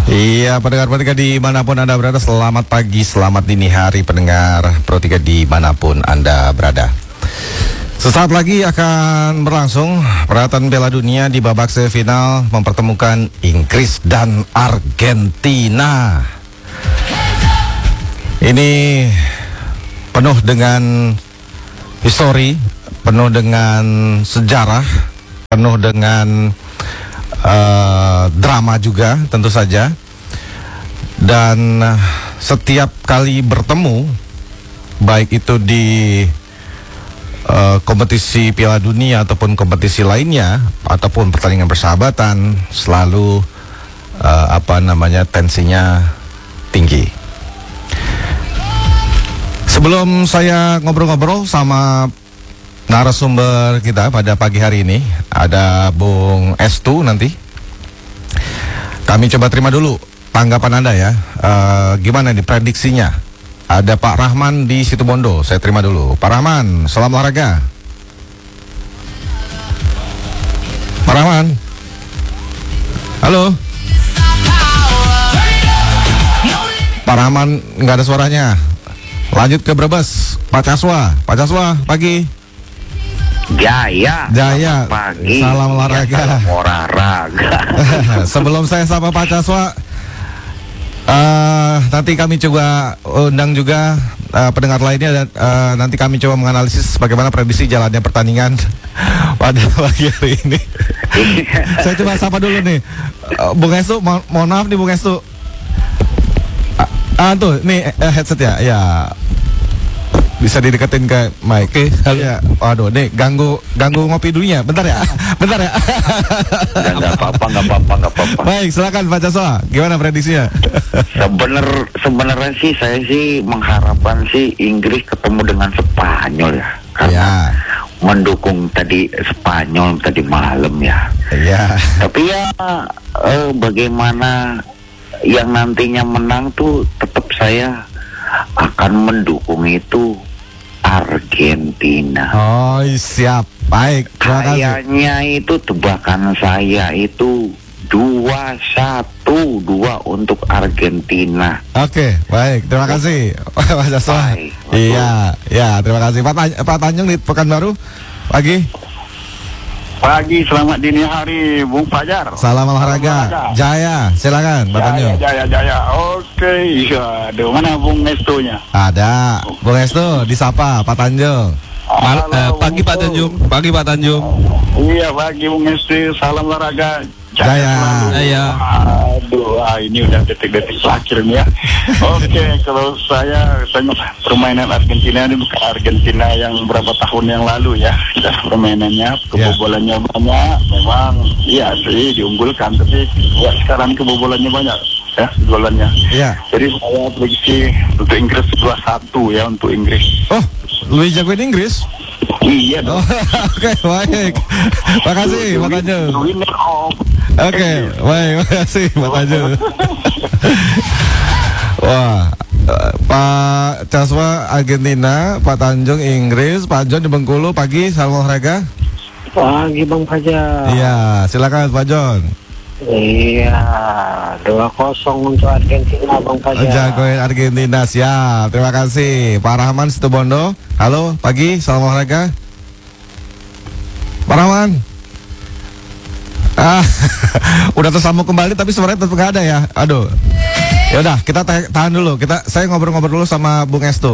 Iya, pendengar-pendengar dimanapun Anda berada, selamat pagi, selamat dini hari pendengar Pro 3 dimanapun Anda berada. Sesaat lagi akan berlangsung perhelatan Piala Dunia di babak semifinal mempertemukan Inggris dan Argentina. Ini penuh dengan histori, penuh dengan sejarah, penuh dengan drama juga tentu saja. Dan setiap kali bertemu, baik itu di kompetisi Piala Dunia ataupun kompetisi lainnya ataupun pertandingan persahabatan, selalu tensinya tinggi. Sebelum saya ngobrol-ngobrol sama narasumber kita pada pagi hari ini, ada Bung Estu nanti. Kami coba terima dulu tanggapan Anda ya. Gimana nih prediksinya? Ada Pak Rahman di Situbondo. Saya terima dulu. Pak Rahman, salam olahraga. Pak Rahman. Halo. Pak Rahman nggak ada suaranya. Lanjut ke Brebes. Pak Caswa. Pak Caswa, pagi. Jaya pagi. Salam olahraga. Salam olahraga. Sebelum saya sapa Pak Caswa, nanti kami coba undang juga pendengar lainnya dan nanti kami coba menganalisis bagaimana prediksi jalannya pertandingan pada pagi hari ini. Saya coba sapa dulu nih, Bung Estu. Mohon maaf nih Bung Estu. Tuh, nih headset ya. Bisa dideketin ke mic. Oke, ya. Waduh, nih ganggu ngopi dulunya. Bentar ya. Enggak apa-apa. Baik, silakan Pak Caswa. Gimana prediksinya? Sebenarnya sih saya sih mengharapkan sih Inggris ketemu dengan Spanyol ya. Karena mendukung tadi Spanyol tadi malam ya. Iya. Tapi ya bagaimana yang nantinya menang tuh tetap saya akan mendukung itu Argentina. Oh, siap. Baik, terima kasih. Kayaknya itu tebakan saya itu 2-1 untuk Argentina. Oke, baik. Terima kasih Pak Caswa. Iya, terima kasih. Pak Tanjung di Pekanbaru. Pagi, selamat dini hari, Bung Fajar. Salam olahraga. Jaya, silakan, Pak Tanjung. Jaya. Oke, iya. Mana Bung Estunya? Ada, Bung Estu, disapa Pak Tanjung. Pagi Pak Tanjung. Iya, pagi Bung Estu. Salam olahraga. Jaya. Aduh, ini udah detik-detik terakhir nih ya. Oke, kalau saya permainan Argentina ini bukan Argentina yang berapa tahun yang lalu ya. Permainannya, kebobolannya banyak. Memang, iya sih diunggulkan, tapi ya sekarang kebobolannya banyak ya, golannya. Iya. Jadi saya prediksi untuk Inggris 2-1 ya untuk Inggris. Oh, lu jagoin Inggris? Iya dong. Oke, baik. Makasih Pak Tanjung. Oke, baik, makasih Pak Tanjung. Wah, Pak Caswa Argentina, Pak Tanjung Inggris, Pak John di Bengkulu. Pagi, salam olahraga. Pagi Bang Fajar. Iya, silakan Pak John. Iya, 2-0 untuk Argentina Bang Fajar. Jagoin Argentina, siap. Terima kasih. Pak Rahman Situbondo. Halo, pagi, salam olahraga. Pak Rahman. Udah tersambung kembali tapi suaranya tetap nggak ada ya. Aduh. Ya udah, kita tahan dulu. Saya ngobrol-ngobrol dulu sama Bung Estu.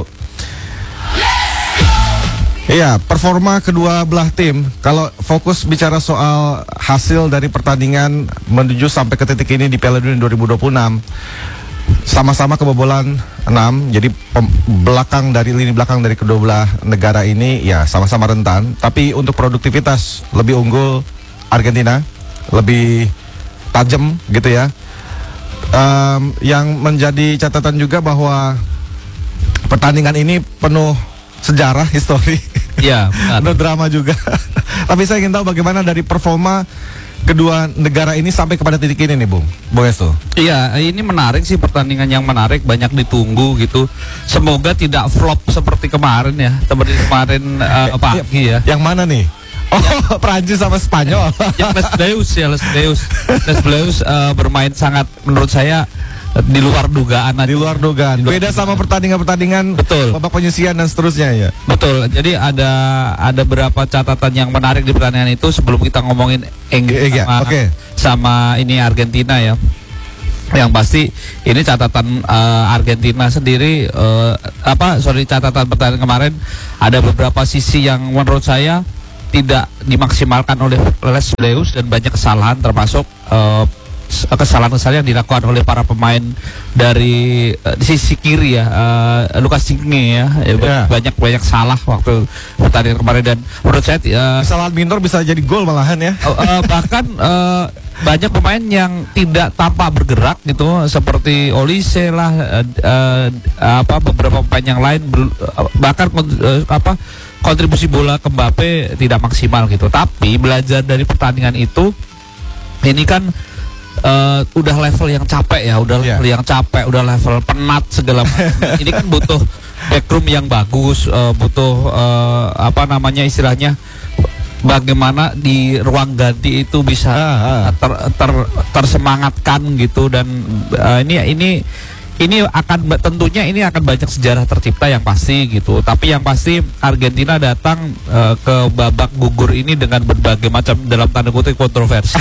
Iya, performa kedua belah tim. Kalau fokus bicara soal hasil dari pertandingan menuju sampai ke titik ini di Piala Dunia 2026, sama-sama kebobolan 6. Jadi lini belakang dari kedua belah negara ini ya sama-sama rentan. Tapi untuk produktivitas lebih unggul Argentina, lebih tajam gitu ya. Yang menjadi catatan juga bahwa pertandingan ini penuh sejarah, histori. Iya, penuh drama juga. Tapi saya ingin tahu bagaimana dari performa kedua negara ini sampai kepada titik ini nih, Bung Estu. Iya, ini menarik sih, pertandingan yang menarik, banyak ditunggu gitu. Semoga tidak flop seperti kemarin ya, seperti kemarin pagi ya. Yang mana nih? Oh, Prancis sama Spanyol. Yang Les Bleus bermain sangat menurut saya di luar dugaan. Di luar dugaan. Beda sama pertandingan-pertandingan betul. babak penyisihan dan seterusnya ya. Betul. Jadi ada beberapa catatan yang menarik di pertandingan itu sebelum kita ngomongin Inggris sama ini Argentina ya. Yang pasti ini catatan Argentina sendiri catatan pertandingan kemarin ada beberapa sisi yang menurut saya tidak dimaksimalkan oleh Les Bleus dan banyak kesalahan termasuk kesalahan-kesalahan yang dilakukan oleh para pemain dari sisi kiri ya, Lucas Digne ya, banyak salah waktu pertandingan kemarin dan menurut saya kesalahan minor bisa jadi gol malahan ya. Bahkan banyak pemain yang tidak tampak bergerak gitu seperti Olise lah, beberapa pemain yang lain bahkan kontribusi bola ke Mbappe tidak maksimal gitu. Tapi belajar dari pertandingan itu, ini kan udah level yang capek ya, udah level penat segala macam. Ini kan butuh backroom yang bagus, butuh istilahnya bagaimana di ruang ganti itu bisa tersemangatkan gitu dan ini akan banyak sejarah tercipta yang pasti gitu. Tapi yang pasti Argentina datang ke babak gugur ini dengan berbagai macam dalam tanda kutip kontroversi.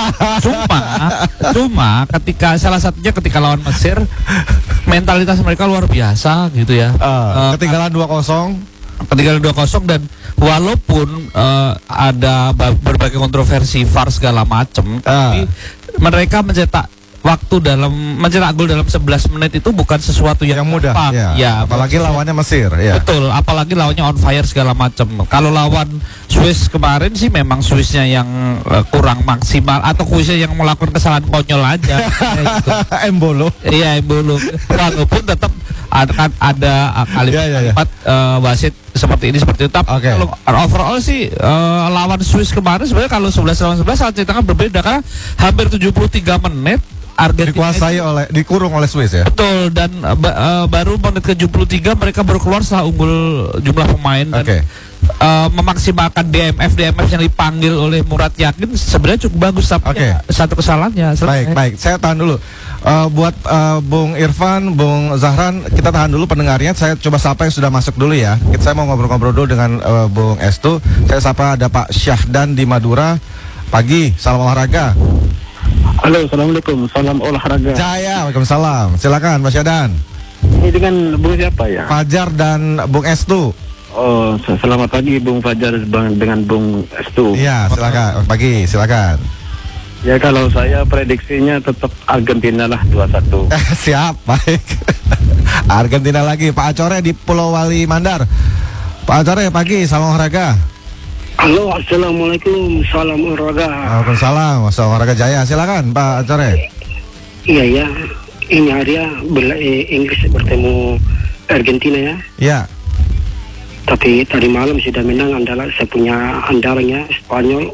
Cuma salah satunya ketika lawan Mesir mentalitas mereka luar biasa gitu ya. Ketinggalan 2-0 dan walaupun ada berbagai kontroversi VAR segala macam, tapi mereka mencetak gol dalam 11 menit itu bukan sesuatu yang mudah. Ya, apalagi lawannya Mesir. Ya. Betul, apalagi lawannya on fire segala macam. Kalau lawan Swiss kemarin sih memang Swissnya yang kurang maksimal atau Swiss yang melakukan kesalahan konyol aja. Gitu. Embolo. Iya, Embolo. Walaupun tetap ada kalimat wasit seperti itu. Tapi kalau overall sih lawan Swiss kemarin sebenarnya kalau 11 lawan 11 sangat ceritanya berbeda karena hampir 73 menit Argentina dikurung oleh Swiss ya. Betul, dan baru menit ke-73 mereka baru keluar setelah unggul jumlah pemain dan memaksimalkan DMF yang dipanggil oleh Murad Yakin sebenarnya cukup bagus tapi satu kesalahannya. Baik, saya tahan dulu. Buat Bung Irfan, Bung Zahran, kita tahan dulu pendengarnya. Saya coba sapa yang sudah masuk dulu ya. Saya mau ngobrol-ngobrol dulu dengan Bung Estu. Saya sapa ada Pak Syahdan di Madura. Pagi, salam olahraga. Halo, assalamualaikum, salam olahraga. Jaya, waalaikumsalam. Silakan Pak Syahdan. Ini dengan Bung siapa ya? Fajar dan Bung Estu. Oh, selamat pagi Bung Fajar dengan Bung Estu. Iya, silakan. Pagi, silakan. Ya kalau saya prediksinya tetap Argentina lah 2-1. Siap, baik. Argentina lagi. Pak Acore di Pulau Wali Mandar. Pak Acore, pagi, salam olahraga. Halo, assalamualaikum, salam olahraga. Waalaikumsalam, salam olahraga Jaya. Silakan Pak Acore. Iya ya, ini hari ya Inggris bertemu Argentina ya. Iya. Tapi tadi malam sudah menang saya punya andalannya Spanyol.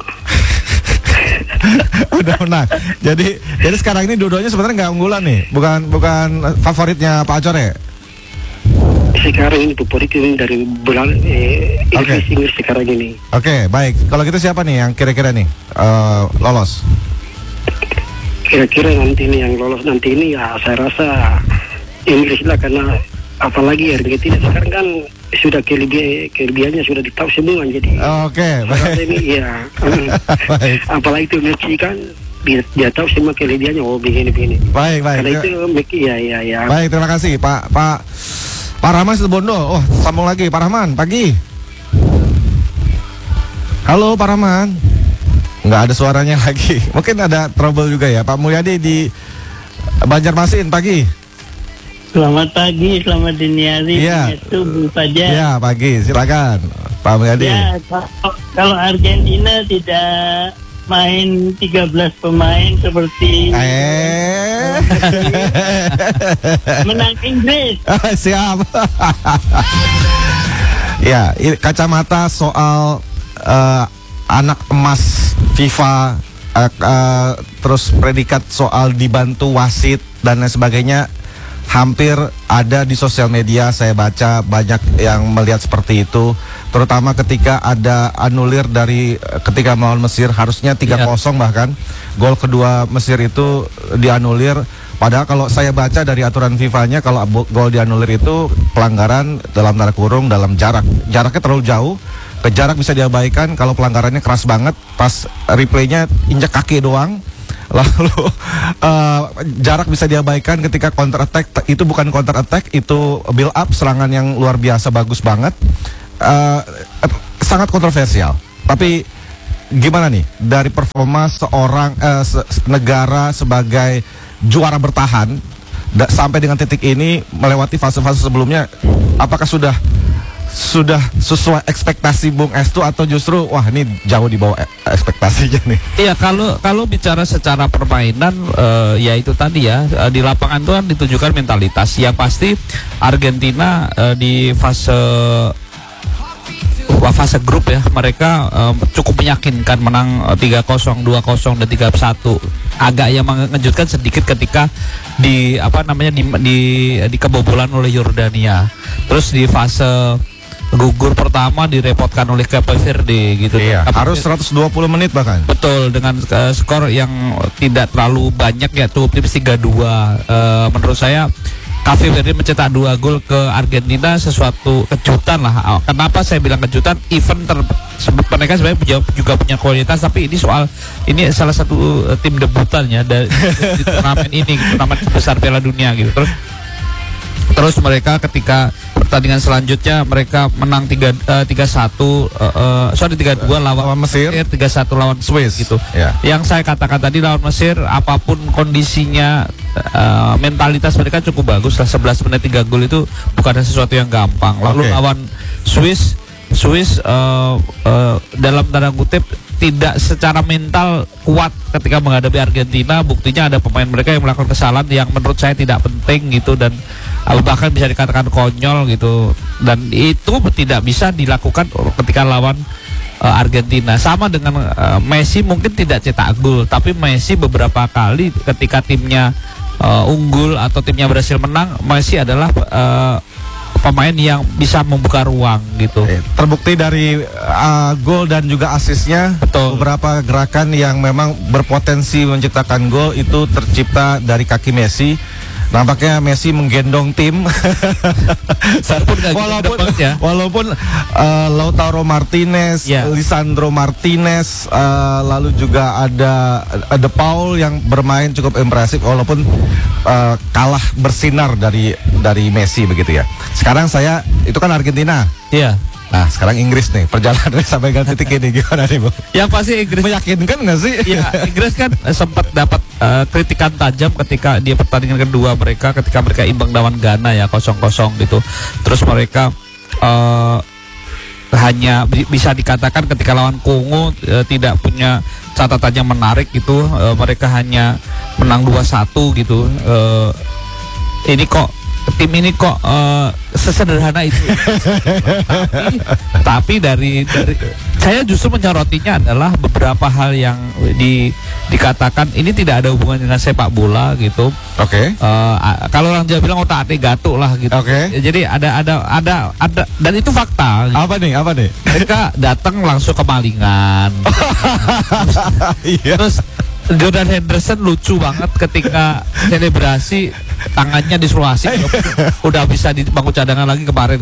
Udah menang. Jadi sekarang ini dua-duanya sebenarnya nggak unggulan nih, bukan favoritnya Pak Acore. Sekarang ini favorit dari bulan Inggris sekarang ini. Oke, baik. Kalau gitu siapa nih yang kira-kira nih lolos? Kira-kira nanti ini yang lolos nanti ini ya saya rasa Inggris lah karena apalagi Argentina sekarang kan sudah kelebihannya sudah ditahu semua jadi. Oke, baik. Ini ya. Apalagi itu Messi kan dia tahu semua kelebihannya begini. Baik. Karena itu ya. Baik, terima kasih Pak Rahman Situbondo. Oh, sambung lagi Pak Rahman, pagi. Halo Pak Rahman. Nggak ada suaranya lagi. Mungkin ada trouble juga ya. Pak Mulyadi di Banjarmasin, pagi. Selamat pagi, selamat dini hari. Iya. Itu Bu Fajar. Iya, pagi. Silakan Pak Mulyadi. Ya, kalau Argentina tidak main 13 pemain seperti menang Inggris. Siap. Ya, kacamata soal anak emas FIFA, terus predikat soal dibantu wasit dan lain sebagainya, hampir ada di sosial media, saya baca banyak yang melihat seperti itu, terutama ketika ada anulir dari ketika melawan Mesir, harusnya 3-0 bahkan gol kedua Mesir itu dianulir. Padahal kalau saya baca dari aturan FIFA-nya, kalau gol dianulir itu pelanggaran dalam tanda kurung dalam jaraknya terlalu jauh, ke jarak bisa diabaikan. Kalau pelanggarannya keras banget, pas replaynya injak kaki doang, lalu jarak bisa diabaikan. Ketika counter attack, itu bukan counter attack, itu build up, serangan yang luar biasa bagus banget, sangat kontroversial. Tapi gimana nih dari performa seorang negara sebagai juara bertahan sampai dengan titik ini, melewati fase-fase sebelumnya, apakah sudah sesuai ekspektasi Bung Estu atau justru wah ini jauh di bawah ekspektasinya nih? Iya, kalau bicara secara permainan, ya itu tadi ya, di lapangan itu kan ditujukan mentalitas. Yang pasti Argentina di fase grup ya, mereka cukup meyakinkan, menang 3-0, 2-0 dan 3-1. Agak yang mengejutkan sedikit ketika di kebobolan oleh Yordania. Terus di fase gugur pertama direpotkan oleh Cape Verde gitu. Iya, harus 120 menit bahkan. Betul, dengan skor yang tidak terlalu banyak ya, cukup tipis 3-2. Menurut saya Cape Verde mencetak 2 gol ke Argentina, sesuatu kejutan lah. Kenapa saya bilang kejutan? Mereka sebenarnya juga punya kualitas, tapi ini salah satu tim debutan ya di turnamen ini, turnamen besar Piala Dunia gitu. Terus mereka ketika pertandingan selanjutnya mereka menang 3-2 lawan Mesir, 3-1 lawan Swiss gitu. Yang saya katakan tadi, lawan Mesir apapun kondisinya, mentalitas mereka cukup bagus lah. 11 menit 3 gol itu bukan sesuatu yang gampang. Lalu lawan Swiss dalam tanda kutip tidak secara mental kuat ketika menghadapi Argentina. Buktinya ada pemain mereka yang melakukan kesalahan yang menurut saya tidak penting gitu, dan bahkan bisa dikatakan konyol gitu, dan itu tidak bisa dilakukan ketika lawan Argentina. Sama dengan Messi mungkin tidak cetak gol, tapi Messi beberapa kali ketika timnya unggul atau timnya berhasil menang, Messi adalah pemain yang bisa membuka ruang gitu. Terbukti dari gol dan juga asisnya. Betul. Beberapa gerakan yang memang berpotensi menciptakan gol itu tercipta dari kaki Messi. Nampaknya Messi menggendong tim. Walaupun Lautaro Martinez, Lisandro Martinez, lalu juga ada De Paul yang bermain cukup impresif, walaupun kalah bersinar dari Messi begitu ya. Sekarang itu kan Argentina. Iya. Nah, sekarang Inggris nih, perjalanannya sampai ke titik ini gimana nih, Bu? Yang pasti Inggris meyakinkan nggak sih? Ya, Inggris kan sempat dapat kritikan tajam ketika dia pertandingan kedua mereka, ketika mereka imbang lawan Ghana ya 0-0 gitu. Terus mereka hanya bisa dikatakan ketika lawan Kongo tidak punya catatan yang menarik gitu. Mereka hanya menang 2-1 gitu. Tim ini kok sesederhana itu. tapi dari saya justru mencorotinya adalah beberapa hal yang dikatakan ini tidak ada hubungan dengan sepak bola gitu. Oke. Kalau orang Jawa bilang otak atik gatuk lah gitu. Oke. Jadi ada dan itu fakta. Gitu. Apa nih? Mereka datang langsung kemalingan. Terus Jordan Henderson lucu banget ketika selebrasi tangannya dislokasi. Udah bisa di bangku cadangan lagi kemarin.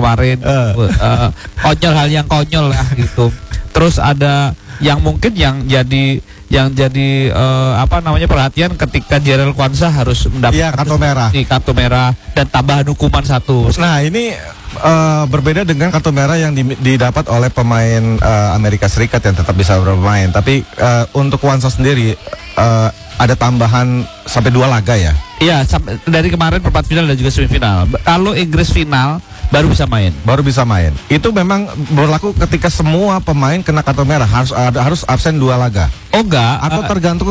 Konyol, hal yang konyol lah gitu. Terus ada yang mungkin yang jadi perhatian ketika Jarell Quansah harus mendapatkan kartu merah dan tambahan hukuman 1. Nah, ini berbeda dengan kartu merah yang didapat oleh pemain Amerika Serikat yang tetap bisa bermain. Tapi untuk Quansah sendiri ada tambahan sampai 2 laga ya? Iya, dari kemarin perempat final dan juga semifinal. Kalau Inggris final baru bisa main. Itu memang berlaku ketika semua pemain kena kartu merah, harus absen 2 laga. Oh enggak, atau tergantung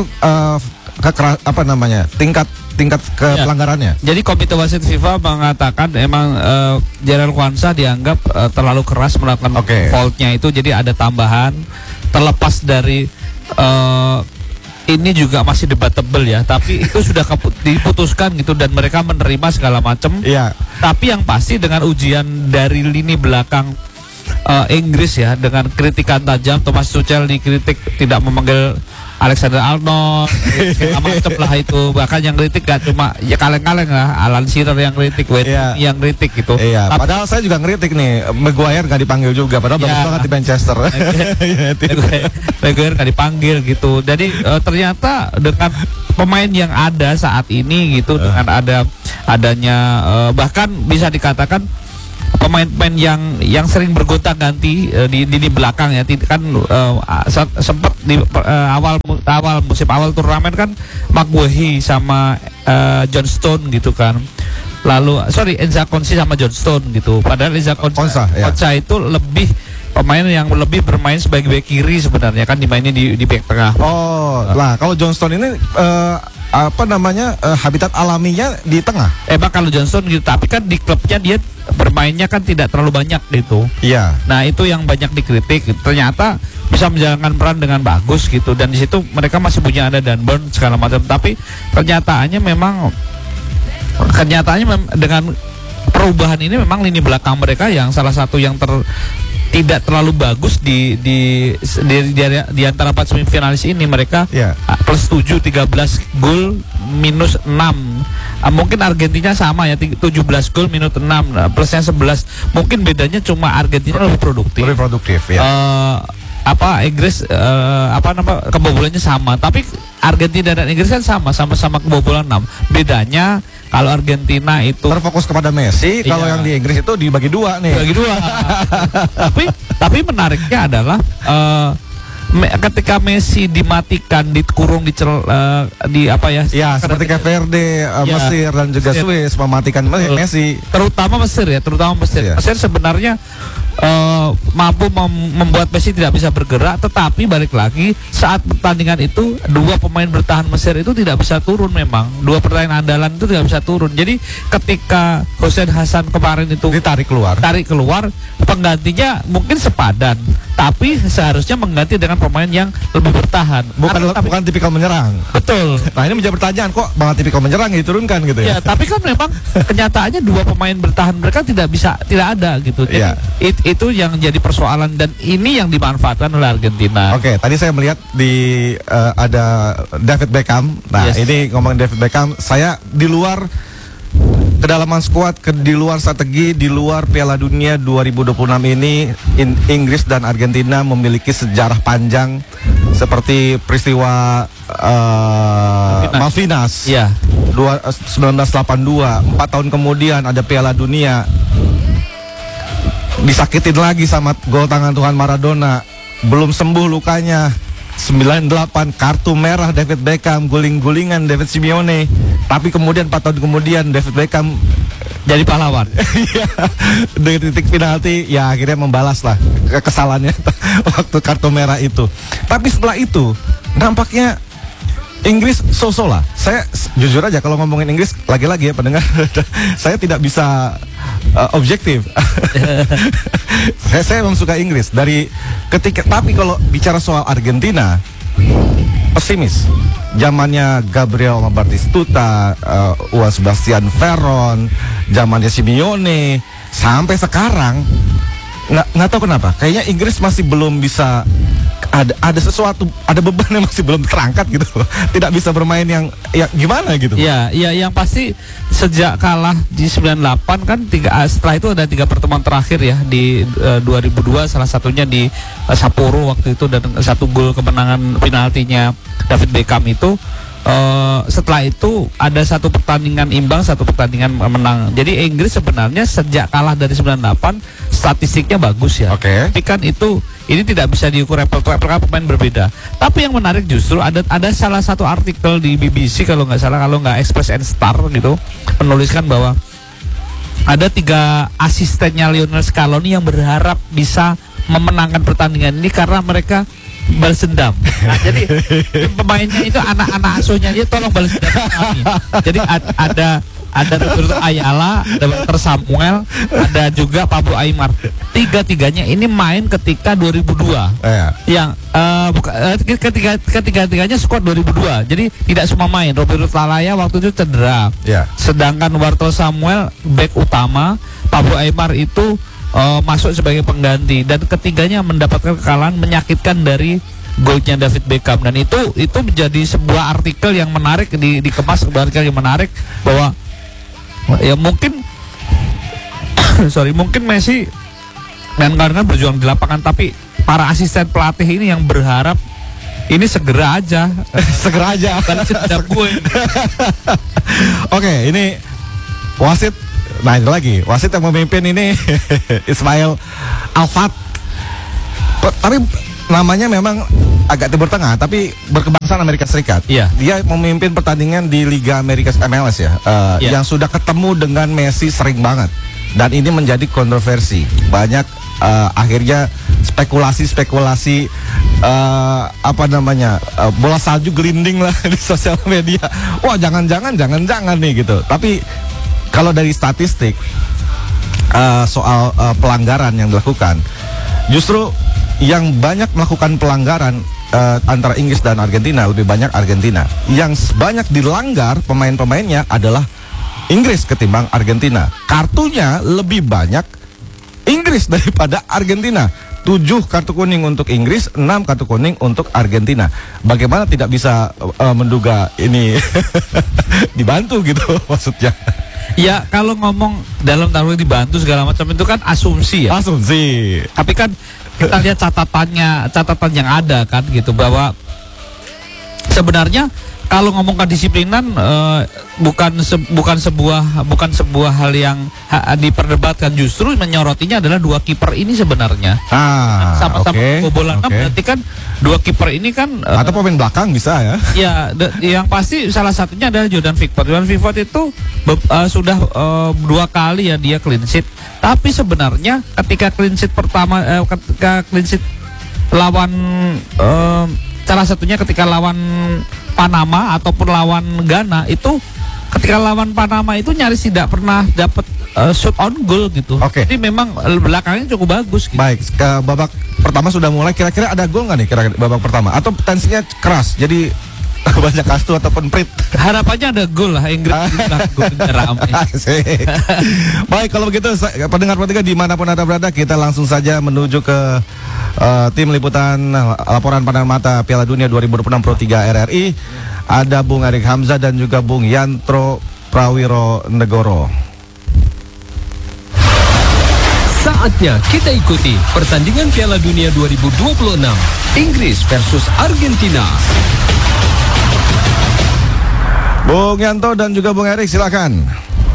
tingkat pelanggarannya. Jadi Komite Wasit FIFA mengatakan emang Jarell Quansah dianggap terlalu keras melakukan faultnya itu, jadi ada tambahan terlepas dari ini juga masih debatable ya, tapi itu sudah diputuskan gitu dan mereka menerima segala macam. Iya. Tapi yang pasti dengan ujian dari lini belakang Inggris ya, dengan kritikan tajam, Thomas Tuchel dikritik tidak memanggil Alexander Arnold, segala macam lah itu. Bahkan yang kritik gak cuma ya kaleng-kaleng lah, Alan Shearer yang kritik, yang kritik gitu. Iya. Padahal saya juga ngeritik nih, Maguire gak dipanggil juga, padahal bagus banget di Manchester. Maguire gak dipanggil gitu. Jadi ternyata dengan pemain yang ada saat ini gitu, dengan adanya bahkan bisa dikatakan pemain-pemain yang sering bergonta-ganti di belakang ya, kan sempat di awal turnamen kan Maguire sama John Stone gitu kan. Lalu Enza Konsa sama John Stone gitu. Padahal Enza Konsa itu lebih pemain yang lebih bermain sebagai bek kiri sebenarnya kan, dimainin di bek tengah. Lah kalau John Stone ini habitat alaminya di tengah. Kalau Johnson gitu, tapi kan di klubnya dia bermainnya kan tidak terlalu banyak gitu. Iya. Nah itu yang banyak dikritik. Ternyata bisa menjalankan peran dengan bagus gitu, dan di situ mereka masih punya ada Dunburn segala macam. Tapi kenyataannya dengan perubahan ini memang lini belakang mereka yang salah satu yang tidak terlalu bagus di antara 4 semifinalis ini. Mereka plus 7 13 gol minus 6. Mungkin Argentina sama ya, 17 gol minus 6, plusnya 11. Mungkin bedanya cuma Argentina lebih produktif. Lebih produktif ya. Inggris kebobolannya sama, tapi Argentina dan Inggris kan sama-sama kebobolan 6. Bedanya kalau Argentina itu terfokus kepada Messi, kalau yang di Inggris itu dibagi dua nih. Dibagi dua. tapi menariknya adalah ketika Messi dimatikan, dikurung, seperti Cape Verde, Mesir dan juga Swiss mematikan Messi. Terutama Mesir. Mesir sebenarnya mampu membuat Messi tidak bisa bergerak, tetapi balik lagi saat pertandingan itu dua pemain bertahan Mesir itu tidak bisa turun. Memang dua pemain andalan itu tidak bisa turun. Jadi ketika Hussein Hassan kemarin itu tarik keluar, penggantinya mungkin sepadan, tapi seharusnya mengganti dengan pemain yang lebih bertahan, bukan tipikal menyerang. Betul. Nah ini menjadi pertanyaan, kok banget tipikal menyerang diturunkan gitu ya? Tapi kan memang kenyataannya dua pemain bertahan mereka tidak ada gitu. Jadi itu yang jadi persoalan, dan ini yang dimanfaatkan oleh Argentina. Oke, tadi saya melihat ada David Beckham. Nah ini ngomongin David Beckham, saya di luar kedalaman skuad, di luar strategi, di luar Piala Dunia 2026 ini, Inggris dan Argentina memiliki sejarah panjang seperti peristiwa Malvinas 1982. 4 tahun kemudian ada Piala Dunia, disakitin lagi sama gol tangan Tuhan Maradona, belum sembuh lukanya. 98 kartu merah David Beckham, guling-gulingan David Simeone. Tapi kemudian 4 tahun kemudian David Beckham jadi pahlawan. Dengan titik penalti ya akhirnya membalas lah kesalahannya waktu kartu merah itu. Tapi setelah itu nampaknya Inggris so-so lah. Saya jujur aja kalau ngomongin Inggris, lagi-lagi ya pendengar, saya tidak bisa objektif. Saya memang suka Inggris dari ketika, tapi kalau bicara soal Argentina, pesimis. Zamannya Gabriel Batistuta, Juan Sebastian Veron, zamannya Simeone, sampai sekarang nggak tahu kenapa. Kayaknya Inggris masih belum bisa, ada sesuatu, ada beban yang masih belum terangkat gitu. Tidak bisa bermain yang gimana gitu. Iya, yang pasti sejak kalah di 98 kan setelah itu ada 3 pertemuan terakhir ya di 2002, salah satunya di Sapporo waktu itu, dan 1 gol kemenangan penaltinya David Beckham itu. Setelah itu ada 1 pertandingan imbang, 1 pertandingan menang. Jadi Inggris sebenarnya sejak kalah dari 98 statistiknya bagus ya. Tapi kan ini tidak bisa diukur apple-to-apple, pemain berbeda. Tapi yang menarik justru ada salah satu artikel di BBC kalau nggak salah, kalau nggak Express and Star gitu, menuliskan bahwa ada 3 asistennya Lionel Scaloni yang berharap bisa memenangkan pertandingan ini karena mereka balas dendam. Nah, jadi pemainnya itu anak-anak asuhnya, tolong balas dendam kami. Jadi ada ada Roberto Ayala, ada Walter Samuel, ada juga Pablo Aimar. Tiga-tiganya ini main ketika 2002. Yang ketiga-tiganya squad 2002. Jadi tidak semua main. Roberto Talaya waktu itu cedera. Sedangkan Walter Samuel back utama, Pablo Aimar itu masuk sebagai pengganti, dan ketiganya mendapatkan kekalahan menyakitkan dari golnya David Beckham. Dan itu menjadi sebuah artikel yang menarik, dikemas sebuah artikel yang menarik bahwa ya mungkin mungkin Messi dan kawan-kawan berjuang di lapangan, tapi para asisten pelatih ini yang berharap ini segera aja Oke, ini wasit. Nah, ini lagi wasit yang memimpin ini Ismail Alfat. Tapi namanya memang agak Timur Tengah, tapi berkebangsaan Amerika Serikat. Dia memimpin pertandingan di Liga Amerika MLS yang sudah ketemu dengan Messi sering banget. Dan ini menjadi kontroversi. Banyak akhirnya spekulasi bola salju gelinding lah di sosial media. Wah, jangan nih gitu. Tapi kalau dari statistik soal pelanggaran yang dilakukan, justru yang banyak melakukan pelanggaran antara Inggris dan Argentina, lebih banyak Argentina. Yang banyak dilanggar pemain-pemainnya adalah Inggris ketimbang Argentina. Kartunya lebih banyak Inggris daripada Argentina. 7 kartu kuning untuk Inggris, 6 kartu kuning untuk Argentina. Bagaimana tidak bisa menduga ini dibantu gitu maksudnya? Ya, kalau ngomong dalam taruh dibantu segala macam itu kan asumsi ya. Asumsi. Tapi kan kita lihat catatan yang ada kan gitu, bahwa sebenarnya kalau ngomong kedisiplinan bukan sebuah hal yang diperdebatkan. Justru menyorotinya adalah 2 kiper ini sebenarnya. Sama-sama kebobolan. Berarti kan 2 kiper ini kan atau pemain belakang bisa ya. Ya, yang pasti salah satunya adalah Jordan Pickford. Jordan Pickford itu sudah 2 kali ya dia clean sheet. Tapi sebenarnya ketika clean sheet pertama, ketika clean sheet lawan salah satunya ketika lawan Panama ataupun lawan Ghana, itu ketika lawan Panama itu nyaris tidak pernah dapat shot on goal gitu. Jadi memang belakangnya cukup bagus gitu. Baik, ke babak pertama sudah mulai, kira-kira ada gol nggak nih kira-kira babak pertama, atau tensinya keras jadi banyak kartu ataupun prit? Harapannya ada gol lah, Inggris gol ramai. Baik, kalau begitu pendengar pertiga dimanapun Anda berada, kita langsung saja menuju ke tim liputan laporan pandangan mata Piala Dunia 2026 Pro 3 RRI. Ada Bung Erik Hamzah dan juga Bung Yantro Prawiro Negoro. Saatnya kita ikuti pertandingan Piala Dunia 2026 Inggris versus Argentina. Bung Yanto dan juga Bung Erik, silakan.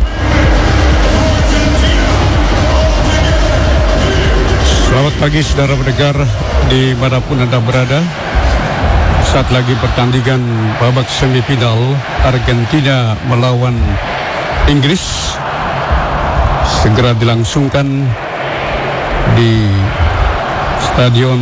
Selamat pagi saudara pendengar dimanapun Anda berada. Saat lagi pertandingan babak semifinal Argentina melawan Inggris segera dilangsungkan di Stadion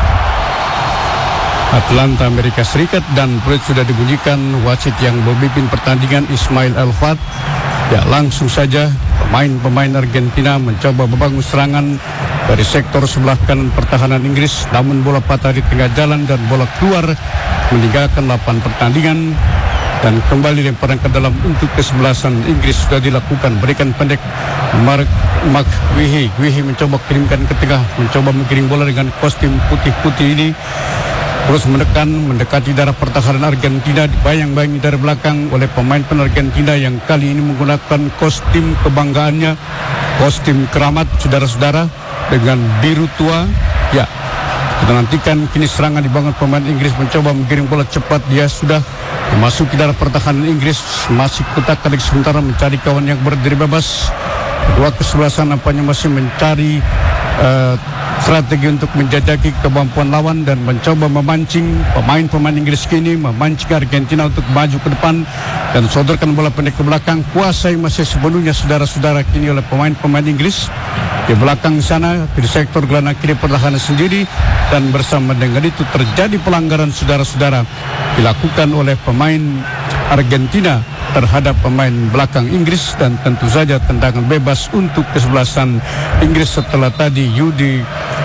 Atlanta, Amerika Serikat, dan peluit sudah dibunyikan. Wasit yang memimpin pertandingan Ismail Alfat. Ya, langsung saja pemain Argentina mencoba membangun serangan dari sektor sebelah kanan pertahanan Inggris, namun bola patah di tengah jalan dan bola keluar meninggalkan lapangan pertandingan dan kembali lemparan ke dalam untuk kesebelasan Inggris. Sudah dilakukan, berikan pendek Mark Guehi mencoba kirimkan ke tengah, mencoba mengirim bola dengan kostum putih-putih ini, terus mendekati darah pertahanan Argentina, dibayang-bayangi dari belakang oleh pemain Argentina yang kali ini menggunakan kostum kebanggaannya, kostum keramat saudara-saudara dengan biru tua. Ya, kita nantikan kini serangan dibangun pemain Inggris, mencoba mengirim bola cepat. Dia sudah memasuki darah pertahanan Inggris, masih kutak-katik sementara mencari kawan yang berdiri bebas. Kedua kesebelasan nampaknya masih mencari strategi untuk menjajaki kemampuan lawan dan mencoba memancing pemain Inggris kini, memancing Argentina untuk maju ke depan dan sodorkan bola pendek ke belakang. Kuasai masih sepenuhnya saudara-saudara kini oleh pemain Inggris. Di belakang sana, di sektor gelandang kiri pertahanan sendiri, dan bersama dengan itu terjadi pelanggaran saudara-saudara dilakukan oleh pemain Argentina terhadap pemain belakang Inggris, dan tentu saja tendangan bebas untuk kesebelasan Inggris setelah tadi Jude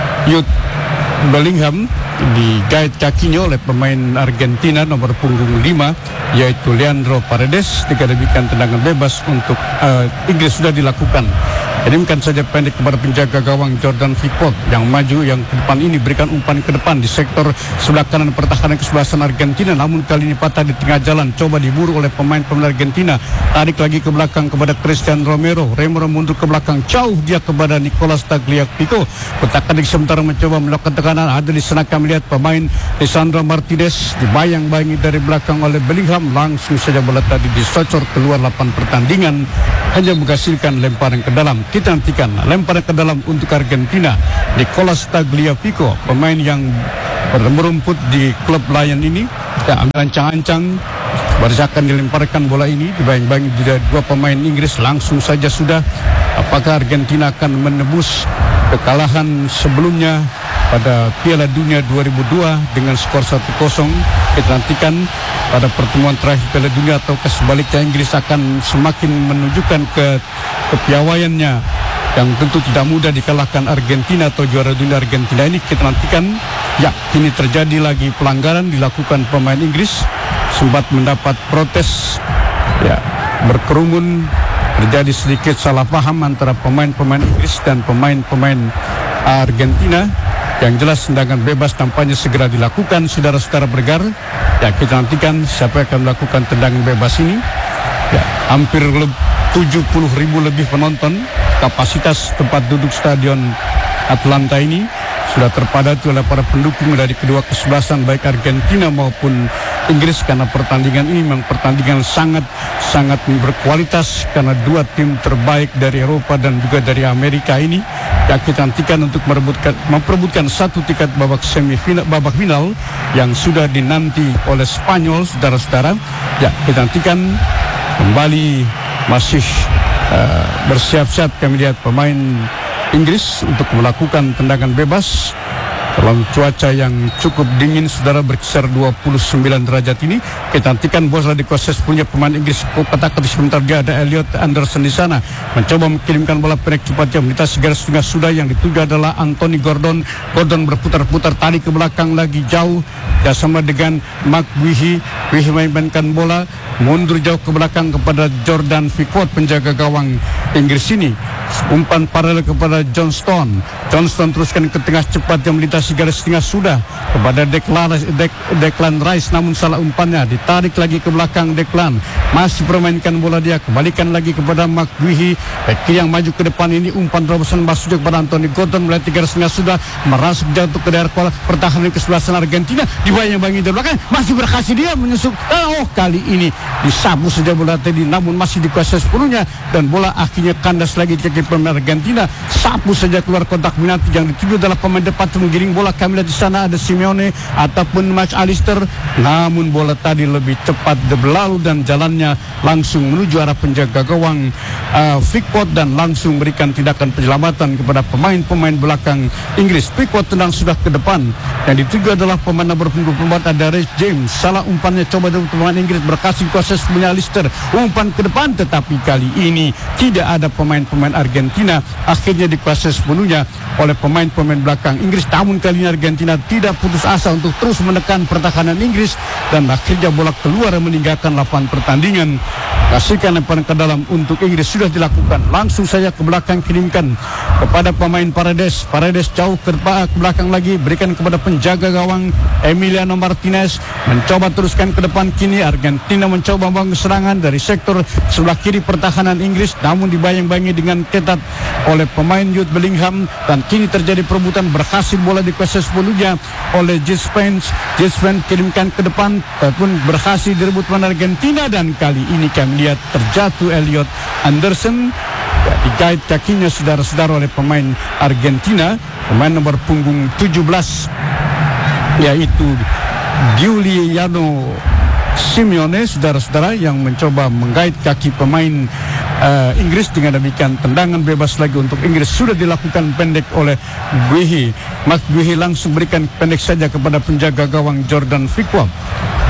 Bellingham digait kakinya oleh pemain Argentina nomor punggung 5 yaitu Leandro Paredes. Dikatakan tendangan bebas untuk Inggris sudah dilakukan. Kirimkan saja pendek kepada penjaga gawang Jordan Pickford yang maju, yang ke depan ini berikan umpan ke depan di sektor sebelah kanan pertahanan kesebelasan Argentina, namun kali ini patah di tengah jalan, coba diburu oleh pemain Argentina, tarik lagi ke belakang kepada Christian Romero mundur ke belakang, jauh dia kepada Nicolas Tagliafico, kotakan sementara mencoba melakukan tekanan, ada di sana kami lihat pemain Lisandro Martinez dibayang-bayangi dari belakang oleh Bellingham, langsung saja bola tadi disocor keluar lapangan pertandingan, hanya menghasilkan lemparan ke dalam. Kita nantikan lemparan ke dalam untuk Argentina. Nicolas Tagliafico, pemain yang merumput di klub Lion ini, ancang-ancang berdasarkan dilemparkan bola ini, dibayang-bayangi dari dua pemain Inggris, langsung saja sudah. Apakah Argentina akan menebus kekalahan sebelumnya pada Piala Dunia 2002 dengan skor 1-0? Kita nantikan pada pertemuan terakhir Piala Dunia, atau sebaliknya Inggris akan semakin menunjukkan kepiawaiannya yang tentu tidak mudah dikalahkan Argentina atau juara dunia Argentina ini. Kita nantikan. Ya, ini terjadi lagi pelanggaran dilakukan pemain Inggris, sempat mendapat protes, ya, berkerumun, terjadi sedikit salah paham antara pemain-pemain Inggris dan pemain-pemain Argentina. Yang jelas tendangan bebas tampaknya segera dilakukan, saudara-saudara bergar. Ya, kita nantikan siapa yang akan melakukan tendangan bebas ini. Ya, hampir 70.000 lebih penonton kapasitas tempat duduk stadion Atlanta ini sudah terpadati oleh para pendukung dari kedua kesebelasan baik Argentina maupun Inggris, karena pertandingan ini memang pertandingan sangat berkualitas, karena dua tim terbaik dari Eropa dan juga dari Amerika ini. Ya, kita nantikan untuk memperebutkan satu tiket babak final yang sudah dinanti oleh Spanyol, saudara-saudara. Ya, kita nantikan kembali masih bersiap-siap kami lihat pemain Inggris untuk melakukan tendangan bebas dalam cuaca yang cukup dingin, saudara, berkisar 29 derajat ini. Kita nantikan bola dikuasai punya pemain Inggris. Katakan sebentar dia ada Elliot Anderson di sana, mencoba mengirimkan bola pendek cepat yang melintasi garis tengah sudah, yang dituju adalah Anthony Gordon berputar-putar, tarik ke belakang lagi jauh, ya, sama dengan Mark Guehi memainkan bola mundur jauh ke belakang kepada Jordan Pickford, penjaga gawang Inggris ini. Umpan paralel kepada Johnston teruskan ke tengah cepat yang melintasi garis tengah sudah kepada Declan Rice, namun salah umpannya, ditarik lagi ke belakang. Declan masih permainkan bola, dia kembalikan lagi kepada Mark Guehi, yang maju ke depan ini, umpan terobosan masuk kepada Anthony Gordon melewati garis tengah sudah, merasuk jatuh ke daerah pertahanan kesebelasan Argentina, dibayang-bayangi dari belakang, masih berhasil dia menyusup. Kali ini disapu saja bola tadi, namun masih dikuasai sepenuhnya, dan bola akhirnya kandas lagi di kaki pemain Argentina, sapu saja keluar kotak penalti. Yang dituju adalah pemain depan menggiring bola, kami lihat di sana ada Simeone ataupun McAllister, namun bola tadi lebih cepat berlalu dan jalannya langsung menuju arah penjaga gawang Pickford, dan langsung berikan tindakan penyelamatan kepada pemain-pemain belakang Inggris. Pickford tendang sudah ke depan, yang dituju adalah pemain nomor 24 ada Reece James, salah umpannya, coba dari pemain Inggris berhasil kuasai McAllister, umpan ke depan, tetapi kali ini tidak ada pemain-pemain Argentina, akhirnya dikuasai sepenuhnya oleh pemain-pemain belakang Inggris. Namun kali ini Argentina tidak putus asa untuk terus menekan pertahanan Inggris, dan akhirnya bola keluar meninggalkan lapangan pertandingan. Kasihkan lemparan ke dalam untuk Inggris sudah dilakukan, langsung saja ke belakang, kirimkan kepada pemain Paredes jauh ke belakang lagi, berikan kepada penjaga gawang Emiliano Martinez, mencoba teruskan ke depan. Kini Argentina mencoba membangun serangan dari sektor sebelah kiri pertahanan Inggris, namun dibayang-bayangi dengan ketat oleh pemain Jude Bellingham, dan kini terjadi perebutan, berhasil bola dikuasai sepenuhnya oleh Jesse Spence kirimkan ke depan, ataupun berhasil direbut pemain Argentina, dan kali ini kami lihat terjatuh Elliot Anderson, ya, digait kakinya, saudara-saudara, oleh pemain Argentina, pemain nomor punggung 17 yaitu Giuliano Simeone, saudara-saudara, yang mencoba menggait kaki pemain Inggris. Dengan demikian tendangan bebas lagi untuk Inggris sudah dilakukan pendek oleh Guehi. Mark Guehi langsung berikan pendek saja kepada penjaga gawang Jordan Pickford.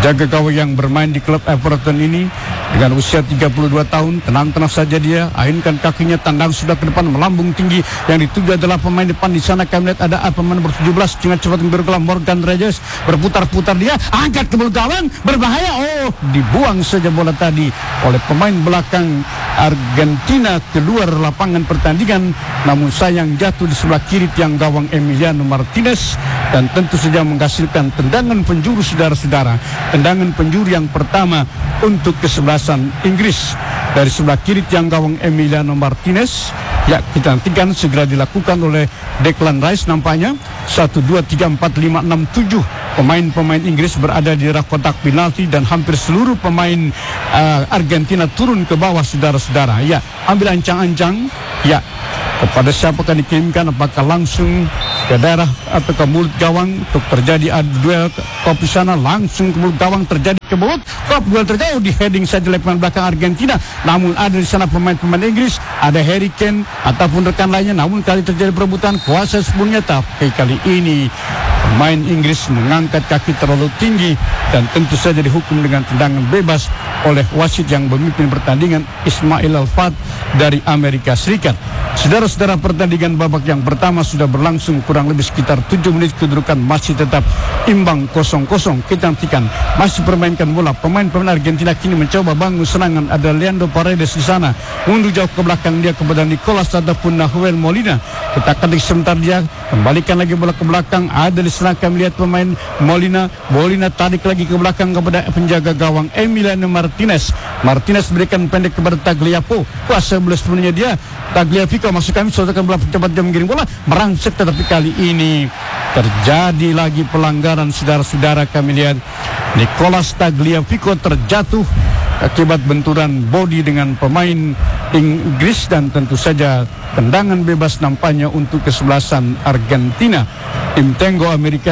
Jaga gawang yang bermain di klub Everton ini dengan usia 32 tahun, tenang-tenang saja dia, ayunkan kakinya, tandang sudah ke depan, melambung tinggi. Yang dituju adalah pemain depan. Di sana kami lihat ada pemain nomor 17 dengan cepat bergelam, Morgan Reyes, berputar-putar dia, angkat ke bola gawang, berbahaya. Dibuang saja bola tadi oleh pemain belakang Argentina keluar lapangan pertandingan. Namun sayang jatuh di sebelah kiri tiang gawang Emiliano Martinez, dan tentu saja menghasilkan tendangan penjuru, saudara-saudara. Tendangan penjuru yang pertama untuk kesebelasan Inggris dari sebelah kiri tiang gawang Emiliano Martinez. Ya, kita nantikan segera dilakukan oleh Declan Rice nampaknya. 1, 2, 3, 4, 5, 6, 7 pemain-pemain Inggris berada di arah kotak penalti, dan hampir seluruh pemain Argentina turun ke bawah, saudara-saudara. Ya, ambil ancang-ancang. Ya, kepada siapa akan dikirimkan, apakah langsung ke daerah atau ke mulut gawang untuk terjadi duel kopi sana, langsung ke mulut gawang terjadi ke mulut kop, duel terjadi di heading saja oleh pemain belakang Argentina. Namun ada di sana pemain-pemain Inggris, ada Harry Kane ataupun rekan lainnya. Namun kali terjadi perebutan kuasa sepenuhnya, tapi kali ini pemain Inggris mengangkat kaki terlalu tinggi dan tentu saja dihukum dengan tendangan bebas oleh wasit yang memimpin pertandingan, Ismail Alfat dari Amerika Serikat. Saudara-saudara, pertandingan babak yang pertama sudah berlangsung kurang lebih sekitar 7 menit, kedudukan masih tetap imbang 0-0. Kita nantikan masih permainkan bola. Pemain-pemain Argentina kini mencoba bangun serangan. Ada Leandro Paredes di sana, mundur jauh ke belakang dia kepada Nicolas ataupun Nahuel Molina. Kita ketik sebentar dia, kembalikan lagi bola ke belakang. Ada di sana kami lihat pemain Molina tarik lagi ke belakang kepada penjaga gawang Emiliano Martinez. Martinez berikan pendek kepada Tagliafico, kuasa bola sepenuhnya dia. Tagliafico masuk kami, saudara bola cepat dia menggiring bola, merangsek, tetapi kali ini terjadi lagi pelanggaran, saudara-saudara. Kami lihat Nicolas Tagliafico terjatuh akibat benturan bodi dengan pemain Inggris, dan tentu saja tendangan bebas nampaknya untuk kesebelasan Argentina. Tim Tango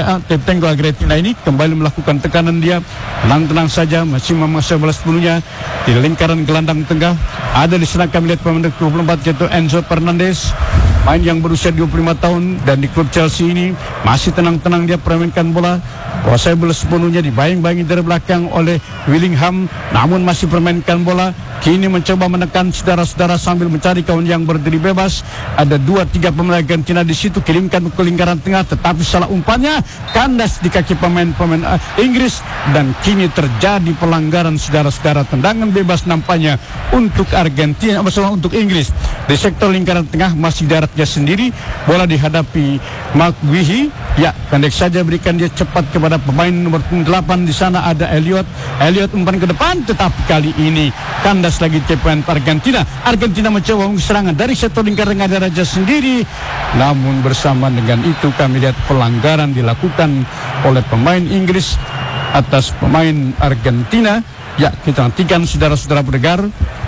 Argentina ini kembali melakukan tekanan dia, tenang-tenang saja, masih memaksa bola sepenuhnya di lingkaran gelandang tengah. Ada di sana kami lihat pemain 24 yaitu Enzo Fernandez, main yang berusia 25 tahun dan di klub Chelsea ini masih tenang-tenang dia permainkan bola. Kuasai bola sepenuhnya, dibayang-bayangi dari belakang oleh Willingham, namun masih permainkan bola. Kini mencoba menekan, saudara-saudara, sambil mencari kawan yang berdiri bebas. Ada 2-3 pemain Argentina di situ, kirimkan ke lingkaran tengah, tetapi salah umpannya kandas di kaki pemain-pemain Inggris, dan kini terjadi pelanggaran, saudara-saudara. Tendangan bebas nampaknya untuk Argentina, masalah untuk Inggris. Di sektor lingkaran tengah masih daratnya sendiri, bola dihadapi Mark Guehi. Ya, pendek saja berikan dia cepat kepada pemain nomor 8 di sana ada Elliot umpan ke depan, tetapi kali ini kandas lagi pemain Argentina. Argentina mencoba serangan dari sektor lingkaran tengah Raja sendiri, namun bersama dengan itu kami lihat pelanggaran dilakukan oleh pemain Inggris atas pemain Argentina. Ya, kita nantikan, saudara-saudara pendengar.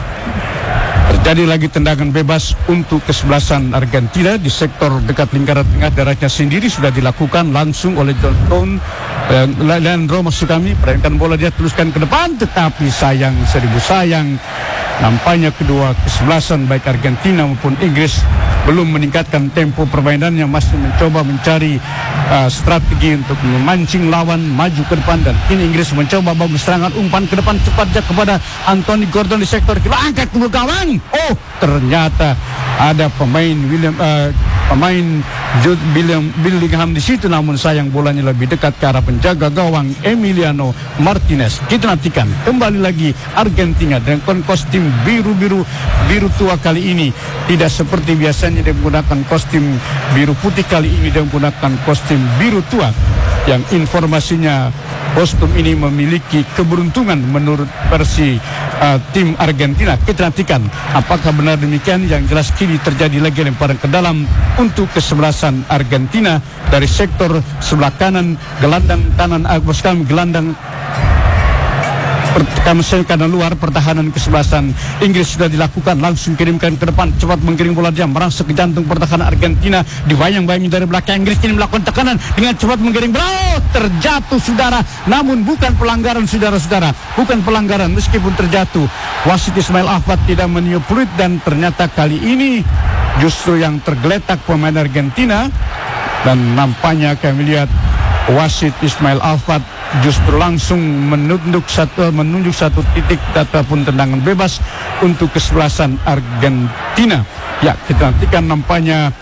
Terjadi lagi tendangan bebas untuk kesebelasan Argentina di sektor dekat lingkaran tengah darahnya sendiri, sudah dilakukan langsung oleh John Stone. Leandro masuk kami, perhatikan bola dia teruskan ke depan, tetapi sayang, seribu sayang, nampaknya kedua kesebelasan baik Argentina maupun Inggris belum meningkatkan tempo permainannya, masih mencoba mencari strategi untuk memancing lawan maju ke depan. Dan kini Inggris mencoba bagus serangan, umpan ke depan cepatnya kepada Anthony Gordon di sektor kiri, angkat ke gawang. Ternyata ada pemain Jude Bellingham di situ, namun sayang bolanya lebih dekat ke arah penjaga gawang Emiliano Martinez. Kita nantikan kembali lagi Argentina dengan kostum biru tua kali ini, tidak seperti biasanya dia menggunakan kostum biru putih. Kali ini dia menggunakan kostum biru tua, yang informasinya kostum ini memiliki keberuntungan menurut versi tim Argentina. Kita nantikan apakah benar demikian. Yang jelas kini terjadi lagi lemparan ke dalam untuk kesebelasan Argentina dari sektor sebelah kanan, gelandang kanan gelandang kanan luar pertahanan kesebelasan Inggris sudah dilakukan, langsung kirimkan ke depan, cepat menggiring bola dia merangsek ke jantung pertahanan Argentina, dibayang-bayangi dari belakang. Inggris kini melakukan tekanan dengan cepat menggiring bola, terjatuh, saudara, namun bukan pelanggaran, saudara-saudara, bukan pelanggaran meskipun terjatuh. Wasit Ismail Alfat tidak meniup peluit, dan ternyata kali ini justru yang tergeletak pemain Argentina, dan nampaknya kami lihat wasit Ismail Alfat justru langsung menunjuk satu titik ataupun tendangan bebas untuk kesebelasan Argentina. Ya, kita nantikan nampaknya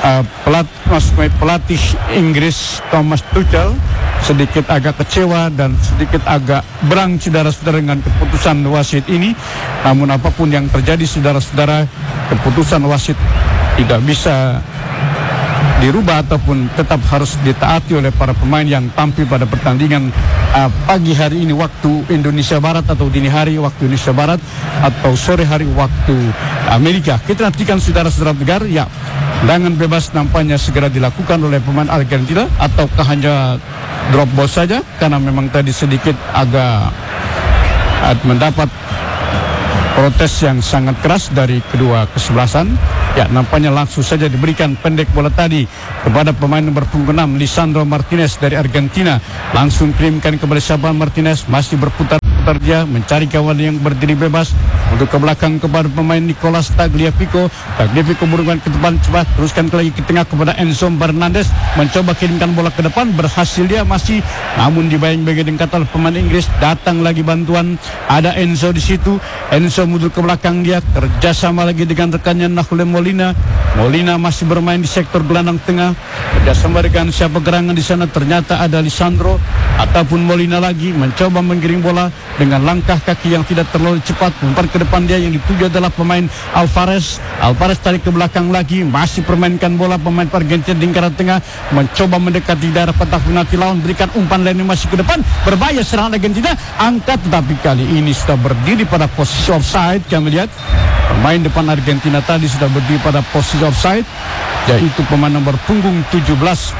pelatih Inggris Thomas Tuchel sedikit agak kecewa dan sedikit agak berang saudara-saudara dengan keputusan wasit ini. Namun apapun yang terjadi saudara-saudara, keputusan wasit tidak bisa dirubah ataupun tetap harus ditaati oleh para pemain yang tampil pada pertandingan pagi hari ini waktu Indonesia Barat, atau dini hari waktu Indonesia Barat, atau sore hari waktu Amerika. Kita nantikan saudara-saudara dengar, ya, tendangan bebas nampaknya segera dilakukan oleh pemain Argentina, ataukah hanya drop ball saja, karena memang tadi sedikit agak mendapat protes yang sangat keras dari kedua kesebelasan. Ya, nampaknya langsung saja diberikan pendek bola tadi kepada pemain nomor punggung 6 Lisandro Martinez dari Argentina. Langsung kirimkan kepada Xavi Martinez, masih berputar dia mencari kawan yang berdiri bebas untuk ke belakang kepada pemain Nicolas Tagliafico. Tagliafico berubah ke depan, coba teruskan lagi ke tengah kepada Enzo Fernandez, mencoba kirimkan bola ke depan, berhasil dia masih, namun dibayang-bayang dengan kata pemain Inggris. Datang lagi bantuan, ada Enzo di situ. Enzo mundur ke belakang, dia kerjasama lagi dengan rekannya Nahuel Molina. Molina masih bermain di sektor gelandang tengah, kerjasama dengan siapa gerangan di sana, ternyata ada Lisandro ataupun Molina lagi, mencoba menggiring bola dengan langkah kaki yang tidak terlalu cepat. Umpan ke depan dia yang dituju adalah pemain Alvarez. Alvarez tarik ke belakang lagi, masih permainkan bola pemain Argentina di lingkaran tengah, mencoba mendekati daerah kotak penalti lawan, berikan umpan lainnya masih ke depan, berbahaya serangan Argentina, angkat, tetapi kali ini sudah berdiri pada posisi offside. Kami lihat pemain depan Argentina tadi sudah berdiri pada posisi offside, yaitu pemain nomor punggung 17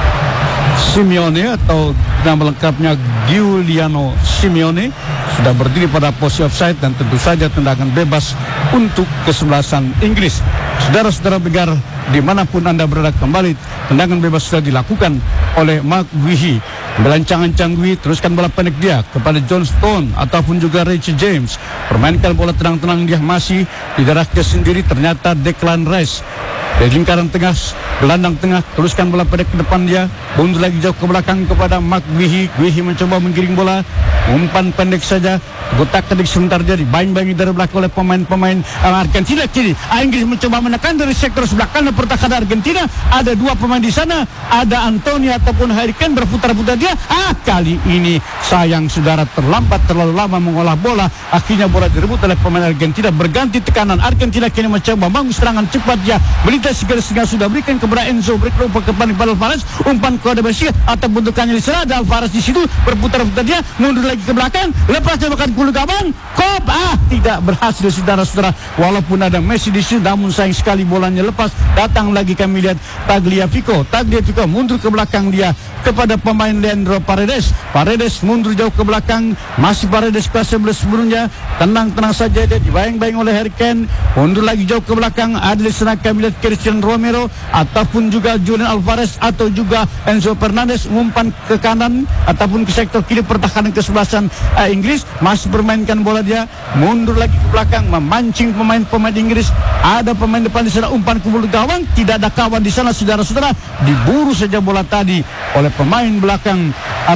Simeone, atau nama lengkapnya Giuliano Simeone, sudah berdiri pada posisi offside, dan tentu saja tendangan bebas untuk kesebelasan Inggris. Saudara-saudara pendengar dimanapun Anda berada, kembali tendangan bebas sudah dilakukan oleh Mark Guehi. Belancang-ancang Guehi, teruskan bola pendek dia kepada John Stone ataupun juga Richie James. Permainkan bola tenang-tenang, dia masih di daerah dia sendiri, ternyata Declan Rice dari lingkaran tengah, gelandang tengah, teruskan bola pendek ke depan dia, mundur lagi jauh ke belakang kepada Mark Guehi. Guehi mencoba menggiring bola, umpan pendek saja, gotak kedik sebentar dia dibayang-bayangi dari belakang oleh pemain-pemain Argentina. Kini Inggris mencoba menekan dari sektor sebelah kanan pertahanan Argentina. Ada dua pemain di sana, ada Antonio ataupun Harry Kane, berputar-putar dia. Kali ini sayang saudara, terlalu lama mengolah bola. Akhirnya bola direbut oleh pemain Argentina, berganti tekanan. Argentina kini mencoba bangun serangan cepat dia, melintas segera sudah berikan kepada Enzo, berikan kepada Alvarez, umpan kepada Bashir atau bentukannya di sana, ada Alvarez di situ, berputar-putar dia, mundur lagi ke belakang, lepas tembakan kulit gawang, kop, tidak berhasil saudara-saudara. Walaupun ada Messi di situ, namun sayang sekali bolanya lepas. Datang lagi kami lihat Tagliafico mundur ke belakang dia kepada pemain Leandro Paredes. Paredes mundur jauh ke belakang, masih Paredes kelas 11 sebelumnya, tenang-tenang saja dia, dibayang-bayang oleh Harry Kane, mundur lagi jauh ke belakang. Ada di sana kami lihat Cristiano Romero ataupun juga Julian Alvarez atau juga Enzo Fernandez, umpan ke kanan ataupun ke sektor kiri pertahanan kesebelasan Inggris, masih bermainkan bola dia, mundur lagi ke belakang, memancing pemain-pemain Inggris. Ada pemain depan di sana, umpan ke mulut gawang, tidak ada kawan di sana saudara-saudara, diburu saja bola tadi oleh pemain belakang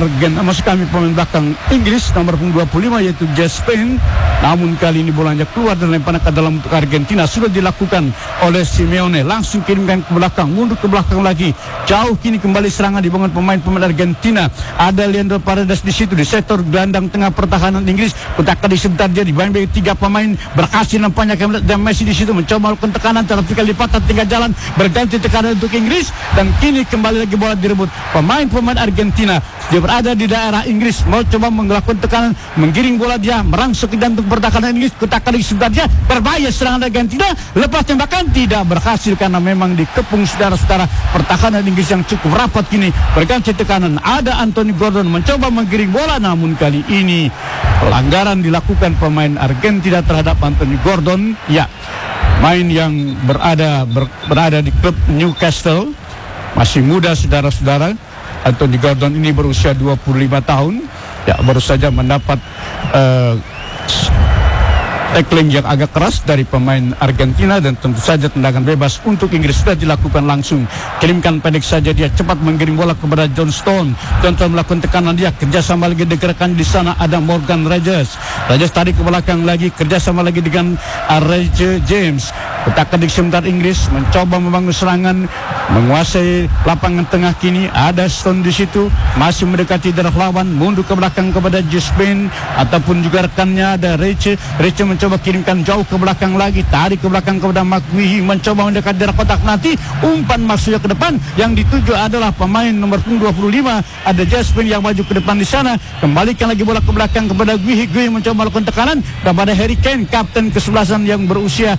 pemain belakang Inggris nomor 25 yaitu Jess Payne. Namun kali ini bolanya keluar dan lemparan ke dalam untuk Argentina. Sudah dilakukan oleh Simeone, langsung kirimkan ke belakang, mundur ke belakang lagi, jauh. Kini kembali serangan dibangun pemain-pemain Argentina. Ada Leandro Paredes di situ di sektor gelandang tengah pertahanan Inggris. Kutak di sebentar dia dibayang-bayang tiga pemain, berhasil nampaknya kami lihat, dan Messi di situ mencoba melakukan tekanan, tetapi kali lipatan tinggal jalan, berganti tekanan untuk Inggris, dan kini kembali lagi bola direbut pemain-pemain Argentina. Dia berada di daerah Inggris, mau coba melakukan tekanan, menggiring bola dia, merangsek ke jantung pertahanan Inggris. Kutak di sebentar dia, berbahaya serangan Argentina, lepas tembakan tidak berhasil karena memang dikepung saudara-saudara pertahanan Inggris yang cukup rapat. Kini berganti tekanan, ada Anthony Gordon mencoba menggiring bola, namun kali ini pelanggaran dilakukan pemain Argentina terhadap Anthony Gordon. Ya, main yang berada di klub Newcastle, masih muda saudara-saudara. Anthony Gordon ini berusia 25 tahun, ya, baru saja mendapat tackling yang agak keras dari pemain Argentina, dan tentu saja tendangan bebas untuk Inggris sudah dilakukan langsung. Kirimkan pendek saja, dia cepat mengirim bola kepada John Stone. John Stone melakukan tekanan, dia kerjasama lagi digerakkan di sana ada Morgan Rogers. Rogers tarik ke belakang lagi, kerjasama lagi dengan Reggie James. Letakkan di sebentar, Inggris mencoba membangun serangan, menguasai lapangan tengah kini. Ada Stone di situ, masih mendekati darah lawan, mundur ke belakang kepada Justin ataupun juga rekannya ada Reggie mencoba kirimkan jauh ke belakang lagi, tarik ke belakang kepada McGuire, mencoba mendekat darah kotak nanti, umpan maksudnya ke depan, yang dituju adalah pemain nomor 25, ada Jasmine yang maju ke depan di sana, kembalikan lagi bola ke belakang kepada Guihi mencoba melakukan tekanan kepada Harry Kane, kapten kesebelasan yang berusia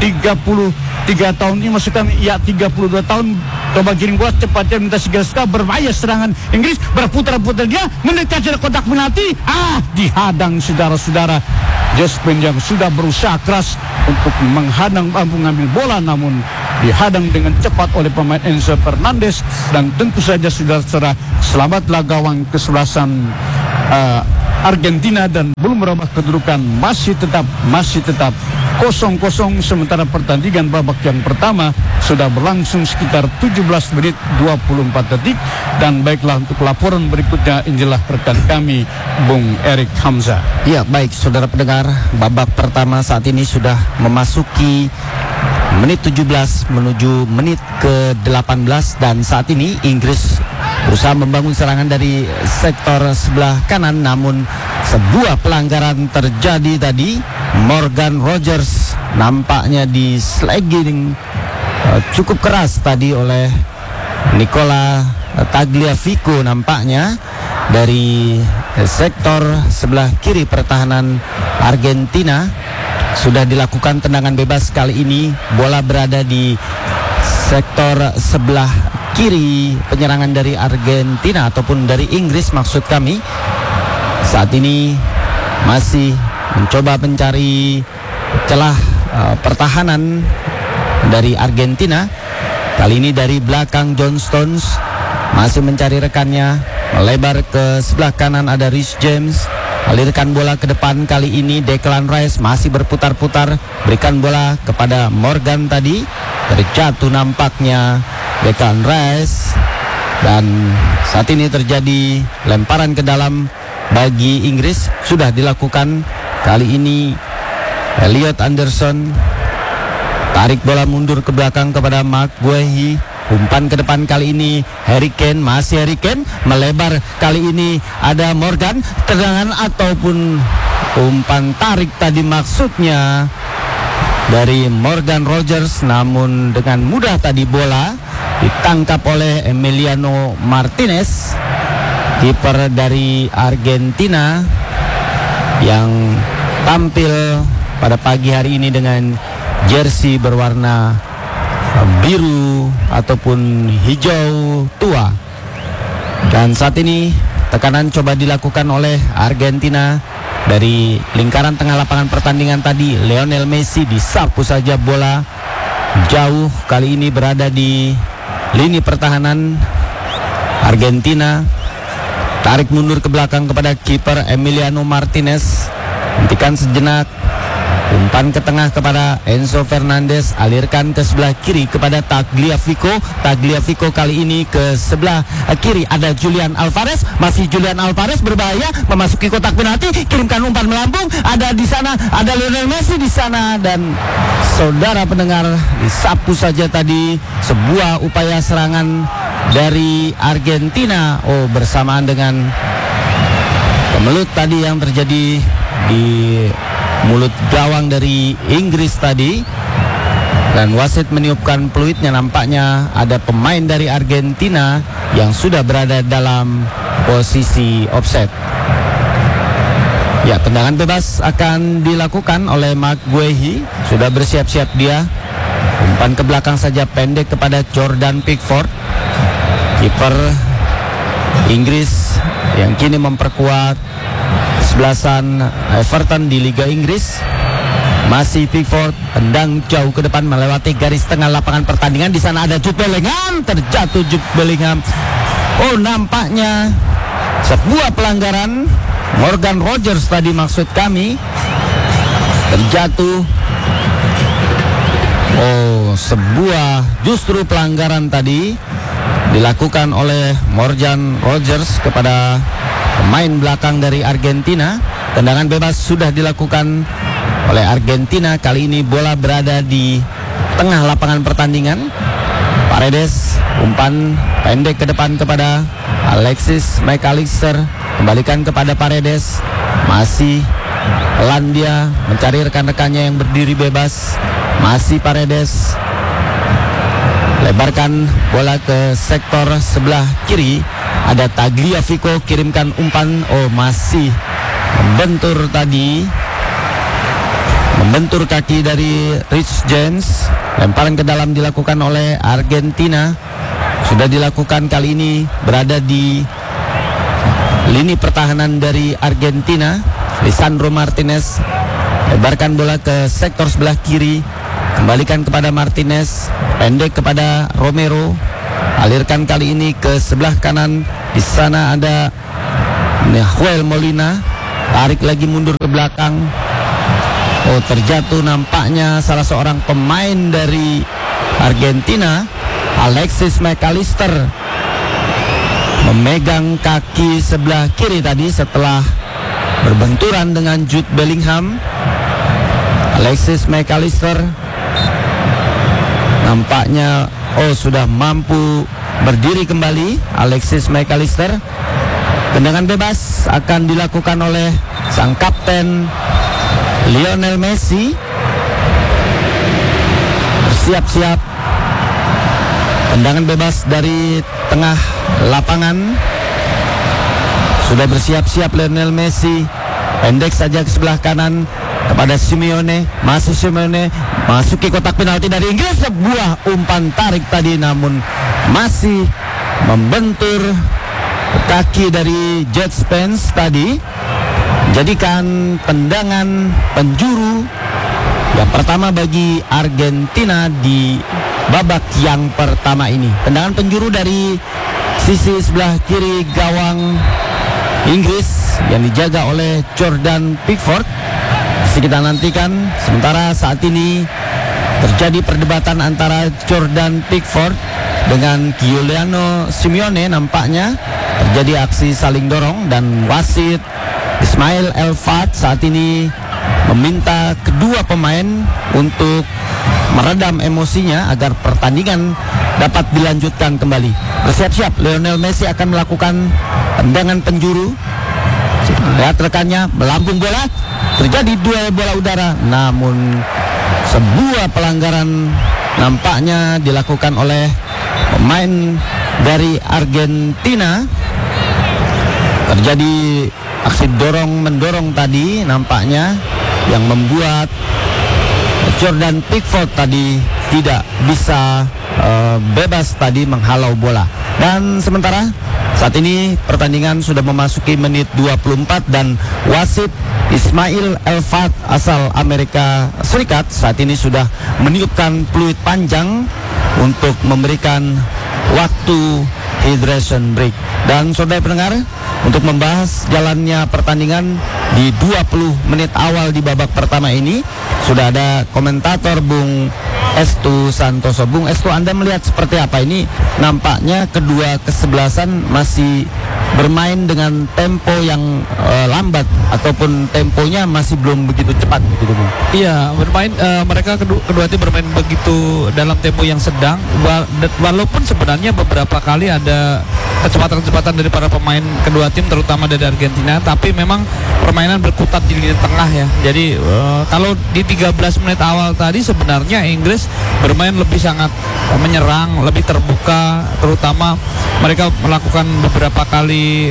33 tahun ini, maksud kami ya 32 tahun, coba kirim bola cepatnya minta segera berbahaya serangan Inggris, berputar-putar dia mendekat darah kotak penalti, dihadang saudara-saudara. Jasmine yang sudah berusaha keras untuk menghadang mengambil bola, namun dihadang dengan cepat oleh pemain Enzo Fernandez, dan tentu saja saudara-saudara selamatlah gawang kesebelasan Argentina, dan belum merubah kedudukan, masih tetap 0-0, sementara pertandingan babak yang pertama sudah berlangsung sekitar 17 menit 24 detik. Dan baiklah, untuk laporan berikutnya inilah rekan kami Bung Erik Hamzah. Ya, baik saudara pendengar, babak pertama saat ini sudah memasuki menit 17 menuju menit ke-18, dan saat ini Inggris berusaha membangun serangan dari sektor sebelah kanan, namun sebuah pelanggaran terjadi tadi. Morgan Rogers nampaknya di slagging cukup keras tadi oleh Nicola Tagliafico, nampaknya dari sektor sebelah kiri pertahanan Argentina. Sudah dilakukan tendangan bebas, kali ini bola berada di sektor sebelah kiri penyerangan dari Argentina ataupun dari Inggris maksud kami. Saat ini masih mencoba mencari celah pertahanan dari Argentina. Kali ini dari belakang John Stones masih mencari rekannya, melebar ke sebelah kanan ada Reece James, alirkan bola ke depan. Kali ini Declan Rice masih berputar-putar, berikan bola kepada Morgan tadi, terjatuh nampaknya Declan Rice, dan saat ini terjadi lemparan ke dalam bagi Inggris. Sudah dilakukan kali ini Elliot Anderson, tarik bola mundur ke belakang kepada Mark Guehi, umpan ke depan kali ini Harry Kane, masih Harry Kane melebar, kali ini ada Morgan, tendangan ataupun umpan tarik tadi maksudnya dari Morgan Rogers, namun dengan mudah tadi bola ditangkap oleh Emiliano Martinez, kiper dari Argentina yang tampil pada pagi hari ini dengan jersey berwarna biru ataupun hijau tua. Dan saat ini tekanan coba dilakukan oleh Argentina dari lingkaran tengah lapangan pertandingan tadi. Lionel Messi disapu saja bola jauh, kali ini berada di lini pertahanan Argentina. Tarik mundur ke belakang kepada kiper Emiliano Martinez, hentikan sejenak, umpan ke tengah kepada Enzo Fernandez, alirkan ke sebelah kiri kepada Tagliafico. Tagliafico kali ini ke sebelah kiri ada Julian Alvarez, masih Julian Alvarez berbahaya memasuki kotak penalti, kirimkan umpan melambung, ada di sana ada Lionel Messi di sana, dan saudara pendengar disapu saja tadi sebuah upaya serangan dari Argentina. Bersamaan dengan kemelut tadi yang terjadi di mulut gawang dari Inggris tadi, dan wasit meniupkan peluitnya. Nampaknya ada pemain dari Argentina yang sudah berada dalam posisi offside. Ya, tendangan bebas akan dilakukan oleh Mark Guehi, sudah bersiap-siap dia. Umpan ke belakang saja pendek kepada Jordan Pickford, kiper Inggris yang kini memperkuat kesebelasan Everton di Liga Inggris. Masih Pickford, tendang jauh ke depan melewati garis tengah lapangan pertandingan. Di sana ada Jude Bellingham, terjatuh Jude Bellingham. Nampaknya sebuah pelanggaran Morgan Rogers tadi maksud kami. terjatuh. Oh, sebuah justru pelanggaran tadi dilakukan oleh Morgan Rogers kepada pemain belakang dari Argentina. Tendangan bebas sudah dilakukan oleh Argentina. Kali ini bola berada di tengah lapangan pertandingan. Paredes umpan pendek ke depan kepada Alexis McAllister, kembalikan kepada Paredes. Masih pelan dia mencari rekan-rekannya yang berdiri bebas. Masih Paredes, lebarkan bola ke sektor sebelah kiri. Ada Tagliafico, kirimkan umpan. Oh, masih membentur tadi, membentur kaki dari Rich James. Lemparan ke dalam dilakukan oleh Argentina. Sudah dilakukan kali ini, berada di lini pertahanan dari Argentina. Lisandro Martinez lebarkan bola ke sektor sebelah kiri, kembalikan kepada Martinez, pendek kepada Romero, alirkan kali ini ke sebelah kanan. Di sana ada Nahuel Molina, tarik lagi mundur ke belakang. Oh, terjatuh nampaknya salah seorang pemain dari Argentina, Alexis McAllister, memegang kaki sebelah kiri tadi setelah berbenturan dengan Jude Bellingham. Alexis McAllister nampaknya sudah mampu berdiri kembali. Alexis McAllister. Tendangan bebas akan dilakukan oleh sang kapten Lionel Messi. Bersiap-siap. Tendangan bebas dari tengah lapangan. Sudah bersiap-siap Lionel Messi. Pendek saja ke sebelah kanan kepada Simeone. Masih Simeone masuki kotak penalti dari Inggris. Sebuah umpan tarik tadi, namun masih membentur kaki dari Jet Spence tadi. Jadikan tendangan penjuru yang pertama bagi Argentina di babak yang pertama ini. Tendangan penjuru dari sisi sebelah kiri gawang Inggris yang dijaga oleh Jordan Pickford. Masih kita nantikan. Sementara saat ini terjadi perdebatan antara Jordan Pickford dengan Giuliano Simeone. Nampaknya terjadi aksi saling dorong dan wasit Ismail Elfat saat ini meminta kedua pemain untuk meredam emosinya agar pertandingan dapat dilanjutkan kembali. Bersiap-siap, Lionel Messi akan melakukan tendangan penjuru. Lihat rekannya melambung bola, terjadi duel bola udara, namun sebuah pelanggaran nampaknya dilakukan oleh pemain dari Argentina. Terjadi aksi dorong-mendorong tadi nampaknya yang membuat Jordan Pickford tadi tidak bisa bebas tadi menghalau bola. Dan sementara saat ini pertandingan sudah memasuki menit 24 dan wasit Ismail Elfat asal Amerika Serikat saat ini sudah meniupkan peluit panjang untuk memberikan waktu hydration break. Dan saudara pendengar, untuk membahas jalannya pertandingan di 20 menit awal di babak pertama ini sudah ada komentator Bung Estu Santoso. Bung Estu, Anda melihat seperti apa ini? Nampaknya kedua kesebelasan masih bermain dengan tempo yang lambat ataupun temponya masih belum begitu cepat gitu, Bung. Iya, bermain mereka kedua tim bermain begitu dalam tempo yang sedang, walaupun sebenarnya beberapa kali ada kecepatan-kecepatan dari para pemain kedua tim terutama dari Argentina, tapi memang permainan berkutat di lini tengah ya. Jadi kalau di 13 menit awal tadi sebenarnya Inggris bermain lebih sangat menyerang, lebih terbuka, terutama mereka melakukan beberapa kali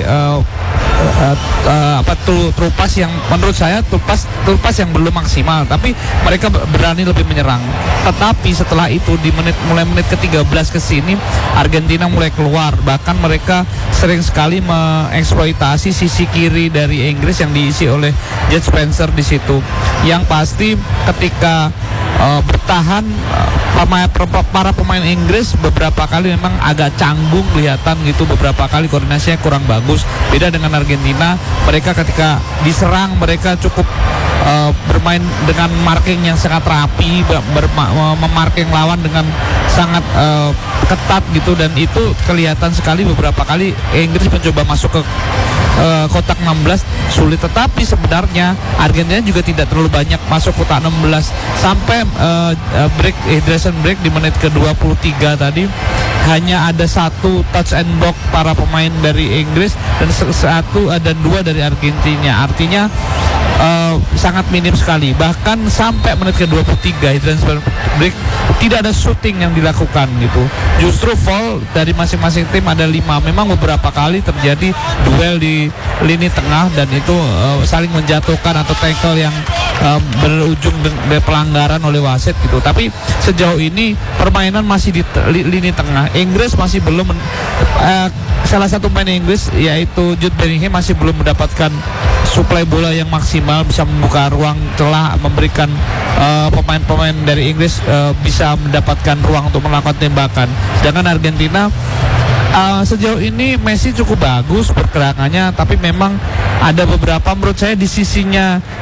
trupas yang menurut saya trupas yang belum maksimal, tapi mereka berani lebih menyerang. Tetapi setelah itu di mulai menit ke-13 ke sini Argentina mulai keluar, bahkan mereka sering sekali mengeksploitasi sisi kiri dari Inggris yang diisi oleh Jet Spencer di situ. Yang pasti ketika bertahan para pemain Inggris beberapa kali memang agak canggung kelihatan gitu, beberapa kali koordinasinya kurang bagus. Beda dengan Argentina, mereka ketika diserang mereka cukup bermain dengan marking yang sangat rapi, memarking lawan dengan sangat ketat gitu, dan itu kelihatan sekali beberapa kali Inggris mencoba masuk ke kotak 16 sulit, tetapi sebenarnya Argentina juga tidak terlalu banyak masuk kotak 16 sampai hydration break di menit ke-23 tadi. Hanya ada satu touch and block para pemain dari Inggris dan dua dari Argentina. Artinya sangat minim sekali. Bahkan sampai menit ke-23 hydration break tidak ada shooting yang dilakukan gitu. Justru foul dari masing-masing tim ada 5. Memang beberapa kali terjadi duel di lini tengah dan itu saling menjatuhkan atau tackle yang berujung dengan pelanggaran oleh wasit gitu. Tapi sejauh ini permainan masih di lini tengah. Inggris masih belum salah satu pemain Inggris yaitu Jude Bellingham masih belum mendapatkan suplai bola yang maksimal, bisa membuka ruang celah, memberikan pemain-pemain dari Inggris bisa mendapatkan ruang untuk melakukan tembakan. Sedangkan Argentina sejauh ini Messi cukup bagus pergerakannya, tapi memang ada beberapa menurut saya di sisinya